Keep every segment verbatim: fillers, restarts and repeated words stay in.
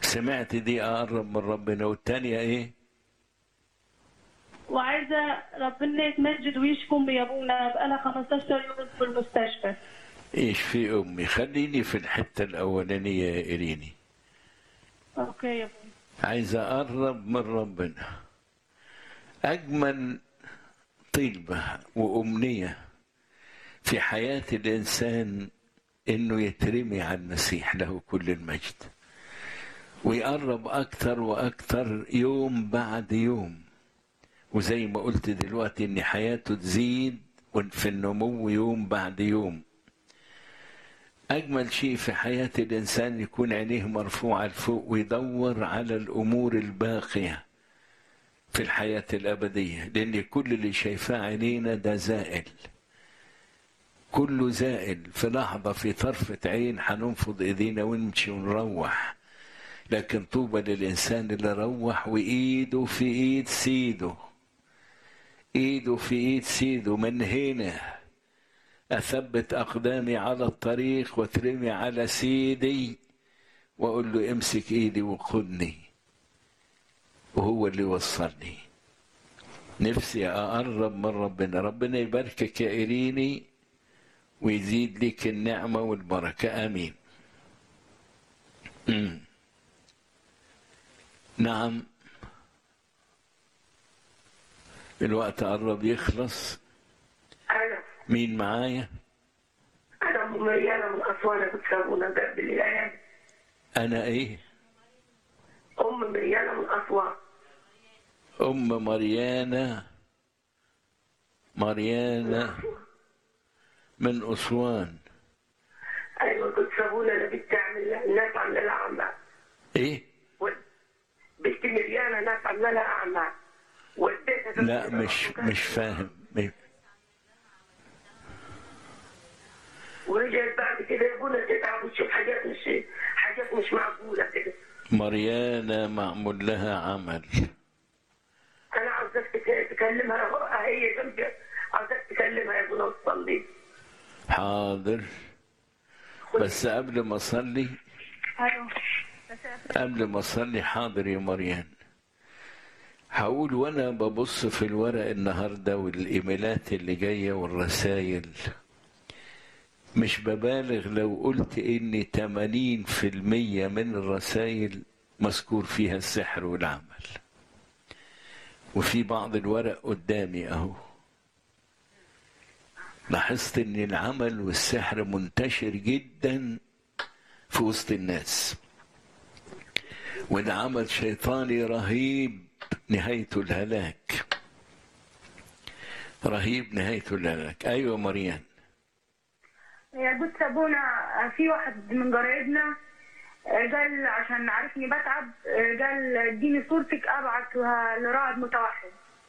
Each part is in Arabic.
سمعت دي اقرب من ربنا. والتانية ايه؟ وعايزة ربنا يتمجد ويشكم يا ابونا، بقالها خمستاشر يوم في المستشفى. ايش في امي؟ خليني في الحتة الاولانية يا إيريني. اوكي يا ابونا. عايز اقرب من ربنا. اجمل طلبة وامنية في حياة الانسان انه يترمي على المسيح له كل المجد، ويقرب اكتر واكتر يوم بعد يوم. وزي ما قلت دلوقتي ان حياته تزيد في النمو يوم بعد يوم. اجمل شيء في حياة الانسان يكون عينيه مرفوعة لفوق ويدور على الامور الباقية في الحياة الابدية، لان كل اللي شايفاه عينينا ده زائل، كله زائل. في لحظة في طرفة عين هننفض ايدينا ونمشي ونروح. لكن طوبى للإنسان اللي روح وإيده في إيد سيده، إيده في إيد سيده. من هنا أثبت أقدامي على الطريق وترمي على سيدي وأقول له امسك إيدي وخدني، وهو اللي وصلني. نفسي أقرب من ربنا. ربنا يباركك يا إيريني ويزيد لك النعمة والبركة. آمين. مم. نعم، الوقت قرب يخلص. أنا مين معايا؟ أنا أم مريانة من أسوان بتسابونا قبل الأيام. أنا إيه؟ أم مريانة من أسوان. أم مريانة. مريانة من أسوان. أيوة كنت سابونا اللي بتعمل الناس عاملة لها أعمال. إيه؟ بنت مريانة ناس عاملة لها أعمال. وديتها لا مش مش فاهم. ورجعت بعد كده يقولوا تتعب وتشوف حاجات مش حاجات مش معقولة كده. مريانة معمول لها عمل. أنا عاوزك تكلمها، هي جنبي، عاوزك تكلمها يا ابونا وتصلي. حاضر، بس قبل ما أصلي ايوه قبل ما أصلي حاضر يا مريان. هقول وأنا ببص في الورق النهاردة والإيميلات اللي جاية والرسائل، مش ببالغ لو قلت إن ثمانين في المية من الرسائل مذكور فيها السحر والعمل. وفي بعض الورق قدامي أهو، لاحظت إن العمل والسحر منتشر جدا في وسط الناس، وده عمل شيطاني رهيب نهايته الهلاك. رهيب نهايته الهلاك. أيوة مريان. يا قلت ابونا في واحد من قرايبنا قال عشان عارفني بتعب، قال اديني صورتك ابعتها لرائد متوحد.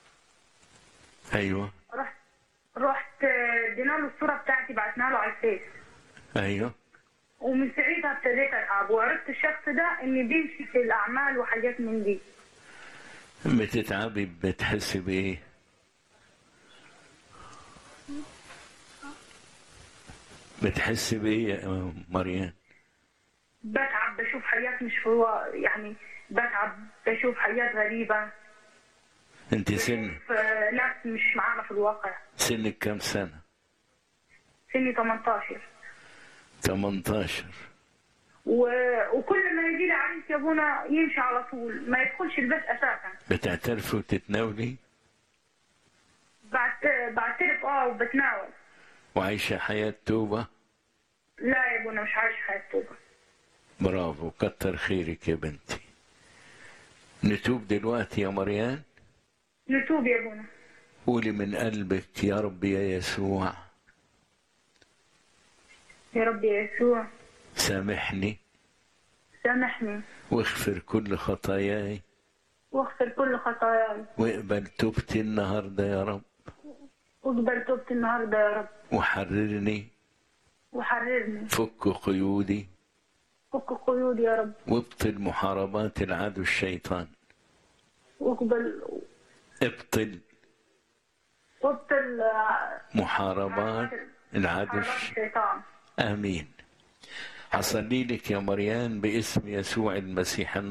ايوه رحت رحت ادينا له الصوره بتاعتي، بعتناها له على الفيس. ايوه. ومن ساعتها ابتديت اتعب، وعرفت الشخص ده اني بيمشي في الاعمال وحاجات من دي. بتتعبي بتحسي بايه؟ بتحسي بايه يا مريم؟ بتعب، بشوف حاجات مش هو يعني، بتعب بشوف حاجات غريبه. انت سن ناس مش معانا في الواقع. سنك كم سنه؟ سني تمنتاشر. تمنتاشر. و... وكل ما يجي لي عريس يا ابونا يمشي على طول، ما يدخلش البيت اساسا. بتعترفي وتتناولي؟ بعت... بعترف اه وبتناول. وعايشه حياه توبه؟ لا يا ابونا مش عايش حياه توبه. برافو، كتر خيرك يا بنتي. نتوب دلوقتي يا مريان؟ نتوب يا ابونا. قولي من قلبك يا رب يا يسوع. يا رب يا يسوع سامحني سامحني واغفر كل خطاياي واغفر كل خطاياي واقبل توبتي النهارده يا رب، واقبل توبتي النهارده يا رب، وحررني وحررني، فك قيودي، فك قيودي يا رب، وابطل محاربات العدو الشيطان. واقبل ابطل وابطل محاربات العدو الشيطان. آمين. أصلي لك يا مريان باسم يسوع المسيح